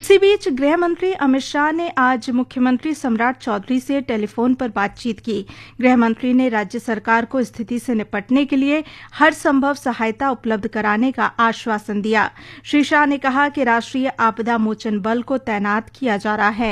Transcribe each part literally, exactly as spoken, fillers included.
इसी बीच गृह मंत्री अमित शाह ने आज मुख्यमंत्री सम्राट चौधरी से टेलीफोन पर बातचीत की। गृह मंत्री ने राज्य सरकार को स्थिति से निपटने के लिए हर संभव सहायता उपलब्ध कराने का आश्वासन दिया। श्री शाह ने कहा कि राष्ट्रीय आपदा मोचन बल को तैनात किया जा रहा है।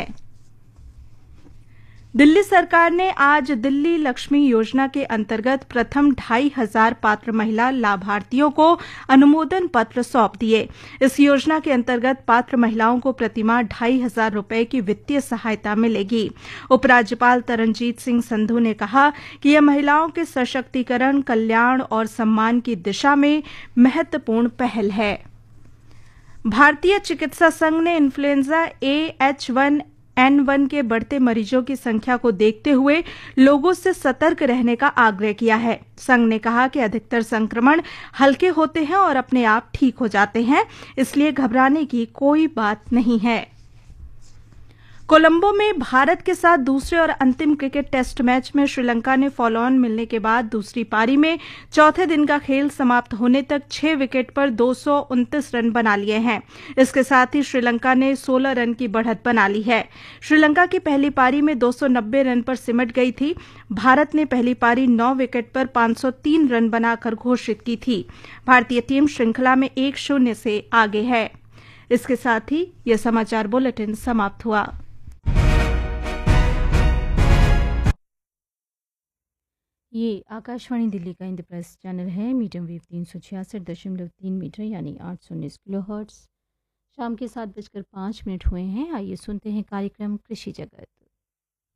दिल्ली सरकार ने आज दिल्ली लक्ष्मी योजना के अंतर्गत प्रथम ढाई हजार पात्र महिला लाभार्थियों को अनुमोदन पत्र सौंप दिए। इस योजना के अंतर्गत पात्र महिलाओं को प्रतिमाह ढाई हजार रुपए की वित्तीय सहायता मिलेगी। उपराज्यपाल तरनजीत सिंह संधू ने कहा कि यह महिलाओं के सशक्तिकरण, कल्याण और सम्मान की दिशा में महत्वपूर्ण पहल है। भारतीय चिकित्सा संघ ने influenza A H one N one के बढ़ते मरीजों की संख्या को देखते हुए लोगों से सतर्क रहने का आग्रह किया है। संघ ने कहा कि अधिकतर संक्रमण हल्के होते हैं और अपने आप ठीक हो जाते हैं, इसलिए घबराने की कोई बात नहीं है। कोलंबो में भारत के साथ दूसरे और अंतिम क्रिकेट टेस्ट मैच में श्रीलंका ने फॉलो ऑन मिलने के बाद दूसरी पारी में चौथे दिन का खेल समाप्त होने तक छह विकेट पर दो सौ उनतीस रन बना लिए हैं। इसके साथ ही श्रीलंका ने सोलह रन की बढ़त बना ली है। श्रीलंका की पहली पारी में दो सौ नब्बे रन पर सिमट गई थी। भारत ने पहली पारी नौ विकेट पर पांच सौ तीन रन बनाकर घोषित की थी। भारतीय टीम श्रृंखला में एक शून्य से आगे है। इसके साथ ही यह समाचार बुलेटिन समाप्त हुआ। ये आकाशवाणी दिल्ली का इंद्रप्रस्थ चैनल है। मीडियम वेव तीन सौ छियासठ दशमलव तीन मीटर यानी आठ सौ उन्नीस किलो हर्ट्स। शाम के सात बजकर पाँच मिनट हुए हैं। आइए सुनते हैं कार्यक्रम कृषि जगत।